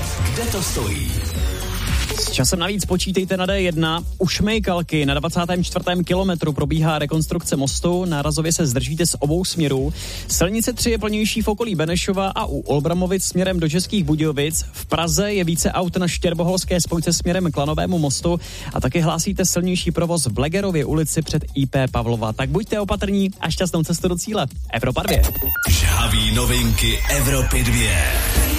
kde to stojí. S časem navíc počítejte na D1. U Šmejkalky na 24. kilometru probíhá rekonstrukce mostu, nárazově se zdržíte z obou směrů. Silnice 3 je plnější v okolí Benešova a u Olbramovic směrem do Českých Budějovic. V Praze je více aut na Štěrboholské spojce směrem k Lanovému mostu a taky hlásíte silnější provoz v Blegerově ulici před IP Pavlova. Tak buďte opatrní a šťastnou cestu do cíle. Evropa 2. Žhaví novinky Evropy 2.